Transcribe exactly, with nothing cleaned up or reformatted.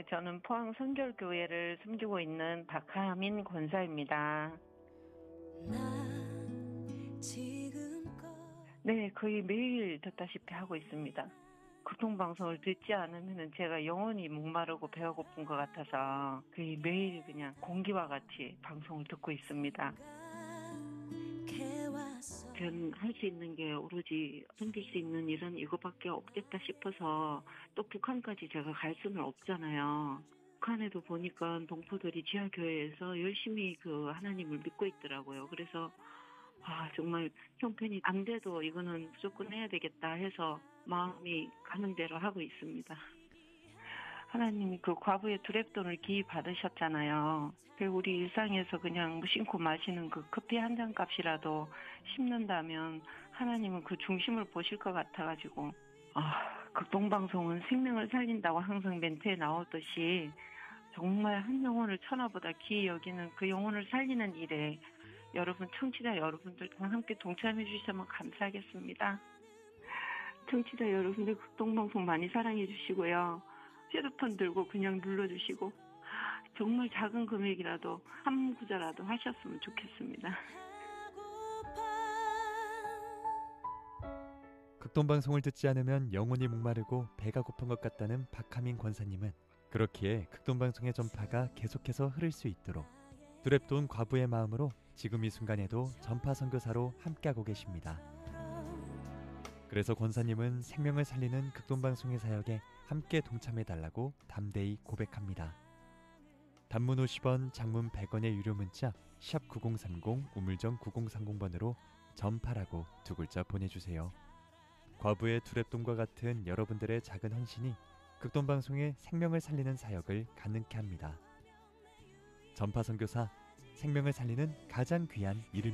저는 포항 선결교회를 섬기고 있는 박하민 권사입니다. 네, 거의 매일 듣다시피 하고 있습니다. 교통방송을 듣지 않으면 제가 영원히 목마르고 배가 고픈 것 같아서 거의 매일 그냥 공기와 같이 방송을 듣고 있습니다. 저는 할 수 있는 게 오로지 섬길 수 있는 일은 이거밖에 없겠다 싶어서, 또 북한까지 제가 갈 수는 없잖아요. 북한에도 보니까 동포들이 지하교회에서 열심히 그 하나님을 믿고 있더라고요. 그래서 아 정말 형편이 안 돼도 이거는 무조건 해야 되겠다 해서 마음이 가는 대로 하고 있습니다. 하나님이 그 과부의 두랩돈을 기입 받으셨잖아요. 그 우리 일상에서 그냥 무심코 마시는 그 커피 한 잔 값이라도 심는다면 하나님은 그 중심을 보실 것 같아가지고, 아, 극동방송은 생명을 살린다고 항상 멘트에 나오듯이 정말 한 영혼을 천하보다 귀히 여기는 그 영혼을 살리는 일에 여러분, 청취자 여러분들 다 함께 동참해 주시면 감사하겠습니다. 청취자 여러분들 극동방송 많이 사랑해 주시고요. 휴대폰 들고 그냥 눌러주시고 정말 작은 금액이라도 한 구자라도 하셨으면 좋겠습니다. 극동방송을 듣지 않으면 영혼이 목마르고 배가 고픈 것 같다는 박하민 권사님은 그렇기에 극동방송의 전파가 계속해서 흐를 수 있도록 두랩돈 과부의 마음으로 지금 이 순간에도 전파 선교사로 함께하고 계십니다. 그래서 권사님은 생명을 살리는 극동방송의 사역에 함께 동참해달라고 담대히 고백합니다. 단문 오십 원, 장문 백 원의 유료 문자 샵 구공삼공 우물정 구공삼공 번으로 전파라고 두 글자 보내주세요. 과부의 두랩돈과 같은 여러분들의 작은 헌신이 극동방송의 생명을 살리는 사역을 가능케 합니다. 전파 선교사, 생명을 살리는 가장 귀한 이름